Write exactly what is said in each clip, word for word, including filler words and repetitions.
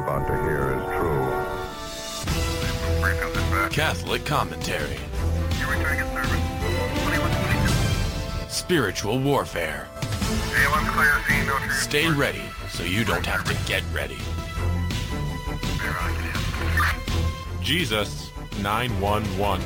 about to hear is true. Catholic commentary. Spiritual warfare. Stay ready so you don't have to get ready. Jesus nine one one.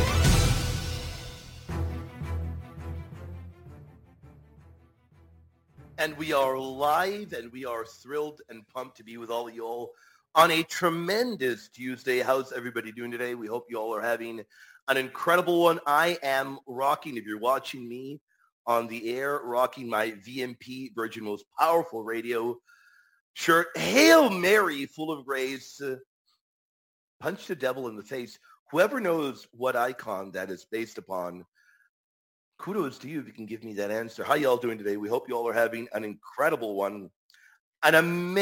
And we are live, and we are thrilled and pumped to be with all of you all on a tremendous Tuesday. How's everybody doing today? We hope you all are having an incredible one. I am rocking, if you're watching me on the air, rocking my V M P, Virgin Most Powerful Radio shirt. Hail Mary, full of grace. Uh, punch the devil in the face. Whoever knows what icon that is based upon, kudos to you if you can give me that answer. How y'all doing today? We hope you all are having an incredible one, an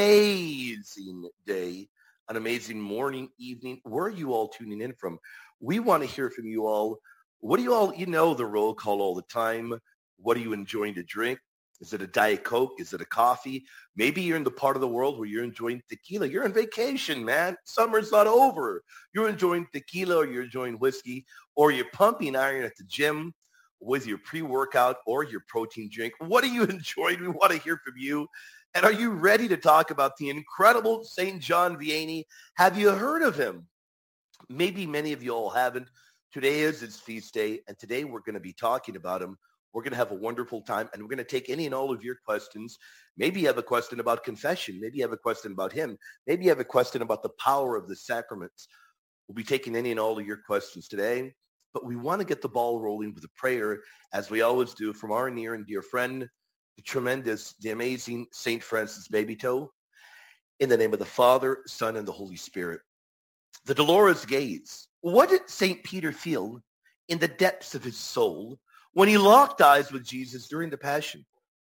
amazing day, an amazing morning, evening. Where are you all tuning in from? We want to hear from you all. What do you all, you know the roll call all the time. What are you enjoying to drink? Is it a Diet Coke? Is it a coffee? Maybe you're in the part of the world where you're enjoying tequila. You're on vacation, man. Summer's not over. You're enjoying tequila, or you're enjoying whiskey, or you're pumping iron at the gym with your pre-workout or your protein drink. What are you enjoying? We want to hear from you. And are you ready to talk about the incredible Saint John Vianney? Have you heard of him? Maybe many of you all haven't. Today is his feast day, and today we're going to be talking about him. We're going to have a wonderful time, and we're going to take any and all of your questions. Maybe you have a question about confession. Maybe you have a question about him. Maybe you have a question about the power of the sacraments. We'll be taking any and all of your questions today. But we want to get the ball rolling with a prayer, as we always do, from our near and dear friend, the tremendous, the amazing Saint Francis Babytoe. In the name of the Father, Son, and the Holy Spirit. The Dolorous Gaze. What did Saint Peter feel in the depths of his soul when he locked eyes with Jesus during the Passion?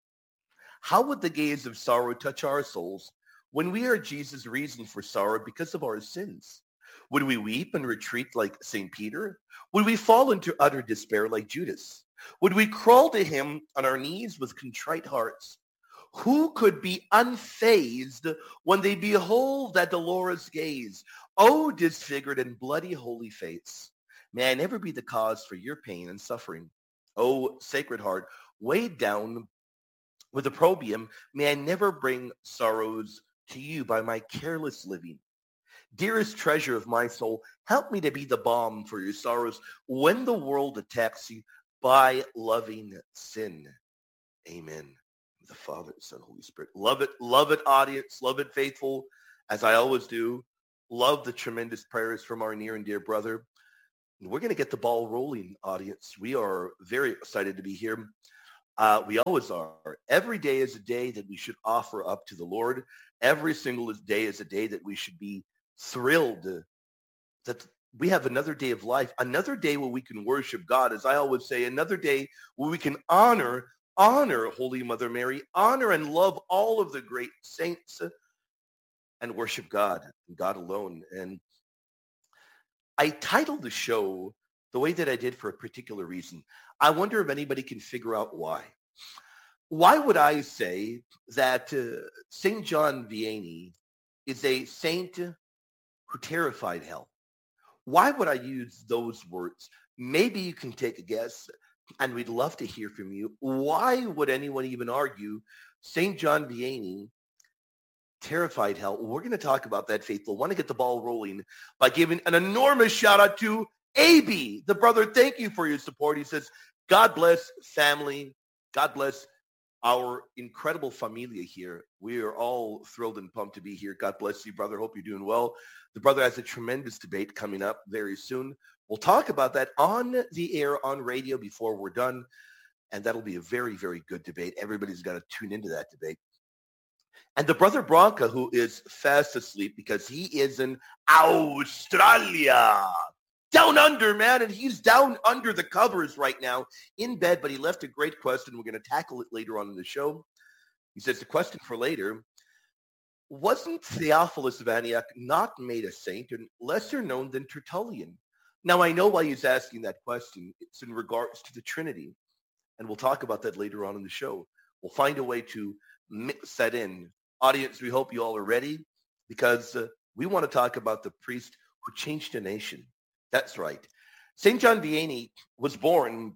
How would the gaze of sorrow touch our souls when we are Jesus' reason for sorrow because of our sins? Would we weep and retreat like Saint Peter? Would we fall into utter despair like Judas? Would we crawl to him on our knees with contrite hearts? Who could be unfazed when they behold that dolorous gaze? O disfigured and bloody holy face, may I never be the cause for your pain and suffering. O Sacred Heart, weighed down with opprobrium, may I never bring sorrows to you by my careless living. Dearest treasure of my soul, help me to be the balm for your sorrows when the world attacks you by loving sin. Amen. The Father, Son, Holy Spirit. Love it, love it, audience. Love it, faithful, as I always do. Love the tremendous prayers from our near and dear brother. And we're going to get the ball rolling, audience. We are very excited to be here. Uh, we always are. Every day is a day that we should offer up to the Lord. Every single day is a day that we should be thrilled that we have another day of life, another day where we can worship God. As I always say, another day where we can honor, honor Holy Mother Mary, honor and love all of the great saints, and worship God and God alone. And I titled the show the way that I did for a particular reason. I wonder if anybody can figure out why. Why would I say that uh, Saint John Vianney is a saint who terrified hell? Why would I use those words? Maybe you can take a guess, and we'd love to hear from you. Why would anyone even argue Saint John Vianney terrified hell? We're going to talk about that, faithful. I want to get the ball rolling by giving an enormous shout out to A B, the brother. Thank you for your support. He says, God bless family. God bless our incredible familia here. We are all thrilled and pumped to be here. God bless you, brother. Hope you're doing well. The brother has a tremendous debate coming up very soon. We'll talk about that on the air, on radio, before we're done. And that'll be a very, very good debate. Everybody's got to tune into that debate. And the brother Branca, who is fast asleep because he is in Australia. Down under, man, and he's down under the covers right now in bed, but he left a great question. We're going to tackle it later on in the show. He says, the question for later, wasn't Theophilus of Antioch not made a saint and lesser known than Tertullian? Now, I know why he's asking that question. It's in regards to the Trinity, and we'll talk about that later on in the show. We'll find a way to mix that in. Audience, we hope you all are ready. because uh, we want to talk about the priest who changed a nation. That's right. Saint John Vianney was born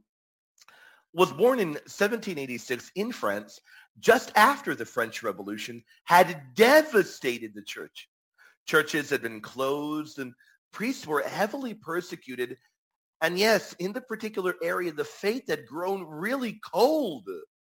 was born in seventeen eighty-six in France, just after the French Revolution had devastated the church. Churches had been closed and priests were heavily persecuted. And yes, in the particular area, the faith had grown really cold.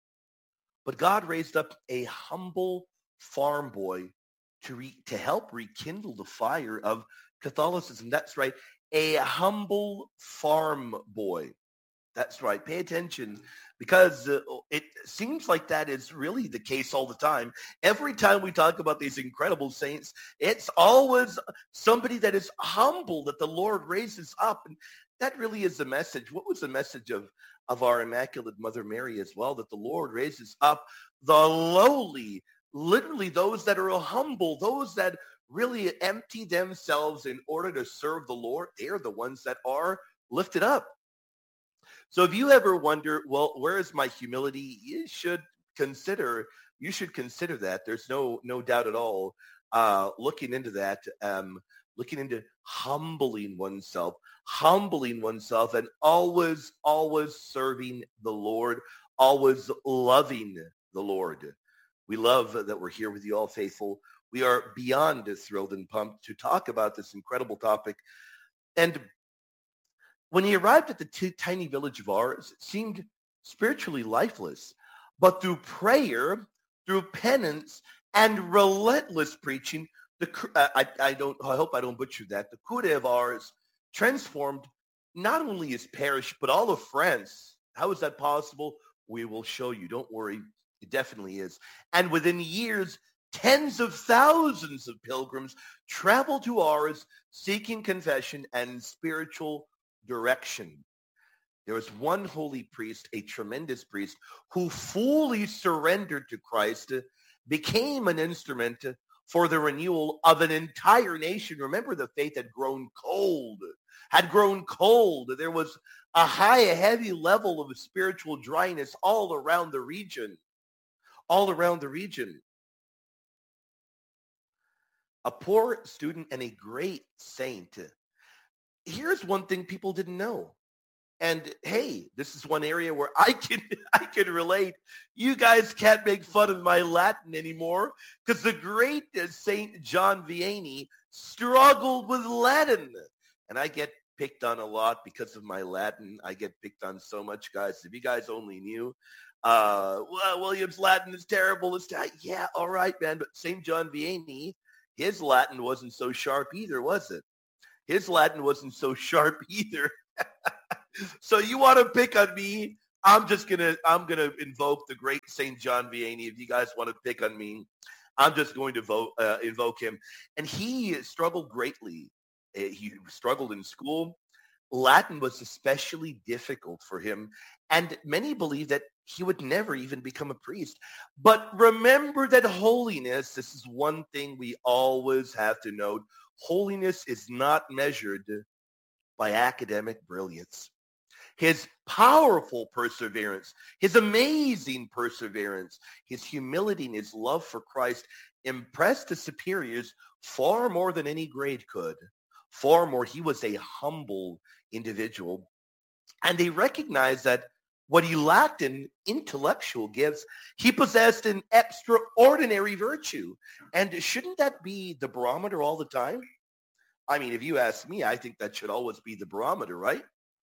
But God raised up a humble farm boy to re- to help rekindle the fire of Catholicism. That's right, a humble farm boy. That's right. Pay attention, because uh, it seems like that is really the case all the time. Every time we talk about these incredible saints, it's always somebody that is humble that the Lord raises up. And that really is the message. What was the message of, of our Immaculate Mother Mary as well? That the Lord raises up the lowly, literally those that are humble, those that really empty themselves in order to serve the Lord. They are the ones that are lifted up. So if you ever wonder, well, where is my humility? You should consider, you should consider that. There's no, no doubt at all. Uh, looking into that, um, looking into humbling oneself, humbling oneself, and always, always serving the Lord, always loving the Lord. We love that we're here with you all, faithful. We are beyond thrilled and pumped to talk about this incredible topic. And when he arrived at the t- tiny village of Ars, it seemed spiritually lifeless. But through prayer, through penance, and relentless preaching, the uh, I, I don't I hope I don't butcher that. The Cure of Ars transformed not only his parish but all of France. How is that possible? We will show you. Don't worry, it definitely is. And within years, tens of thousands of pilgrims traveled to Ars seeking confession and spiritual direction. There was one holy priest, a tremendous priest, who fully surrendered to Christ, became an instrument for the renewal of an entire nation. Remember, the faith had grown cold, had grown cold. There was a high, a heavy level of spiritual dryness all around the region, all around the region. A poor student and a great saint. Here's one thing people didn't know. And hey, this is one area where I can I can relate. You guys can't make fun of my Latin anymore, because the great Saint John Vianney struggled with Latin. And I get picked on a lot because of my Latin. I get picked on so much, guys. If you guys only knew. Uh, well, William's Latin is terrible. It's t- yeah, all right, man. But Saint John Vianney, his Latin wasn't so sharp either, was it? His Latin wasn't so sharp either. So you want to pick on me? I'm just gonna I'm gonna invoke the great Saint John Vianney. If you guys want to pick on me, I'm just going to vote, uh, invoke him. And he struggled greatly. He struggled in school. Latin was especially difficult for him, and many believe that he would never even become a priest. But remember that holiness, this is one thing we always have to note, holiness is not measured by academic brilliance. His powerful perseverance, his amazing perseverance, his humility and his love for Christ impressed his superiors far more than any grade could. Far more. He was a humble individual. And they recognized that what he lacked in intellectual gifts, he possessed an extraordinary virtue. And shouldn't that be the barometer all the time? I mean, if you ask me, I think that should always be the barometer, right?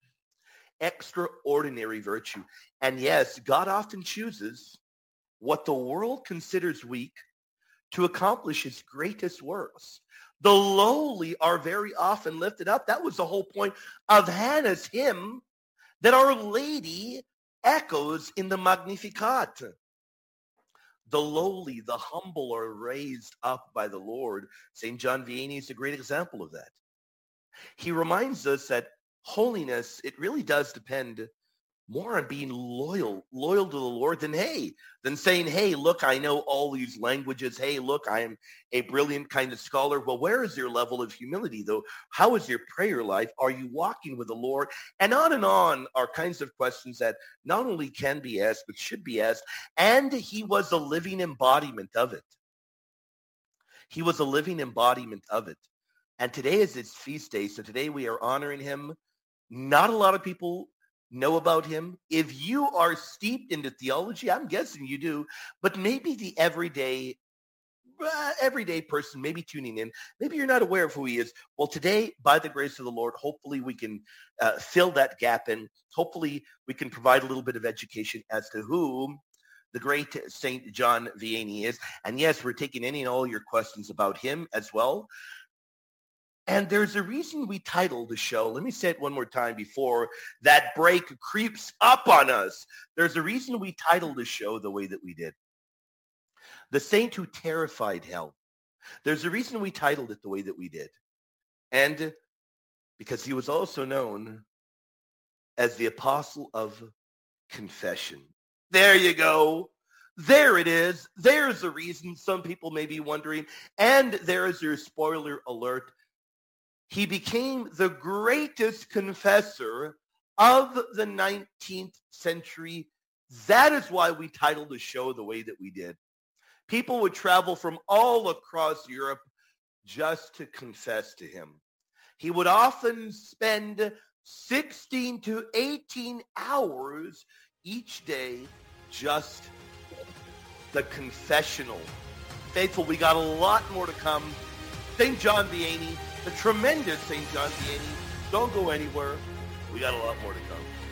Extraordinary virtue. And yes, God often chooses what the world considers weak to accomplish his greatest works. The lowly are very often lifted up. That was the whole point of Hannah's hymn that Our Lady echoes in the Magnificat. The lowly, the humble are raised up by the Lord. Saint John Vianney is a great example of that. He reminds us that holiness, it really does depend more on being loyal, loyal to the Lord than, hey, than saying, hey, look, I know all these languages. Hey, look, I am a brilliant kind of scholar. Well, where is your level of humility, though? How is your prayer life? Are you walking with the Lord? And on and on are kinds of questions that not only can be asked, but should be asked. And he was a living embodiment of it. He was a living embodiment of it. And today is his feast day, so today we are honoring him. Not a lot of people know about him. If you are steeped into theology, I'm guessing you do, but maybe the everyday uh, everyday person, maybe tuning in, maybe you're not aware of who he is. Well, today, by the grace of the Lord, hopefully we can uh, fill that gap in. Hopefully we can provide a little bit of education as to who the great Saint John Vianney is. And yes, we're taking any and all your questions about him as well. And there's a reason we titled the show. Let me say it one more time before that break creeps up on us. There's a reason we titled the show the way that we did. The Saint Who Terrified Hell. There's a reason we titled it the way that we did. And because he was also known as the Apostle of Confession. There you go. There it is. There's the reason some people may be wondering. And there is your spoiler alert. He became the greatest confessor of the nineteenth century. That is why we titled the show the way that we did. People would travel from all across Europe just to confess to him. He would often spend sixteen to eighteen hours each day just the confessional. Faithful, we got a lot more to come. Saint John Vianney, the tremendous Saint John Vianney. Don't go anywhere. We got a lot more to come.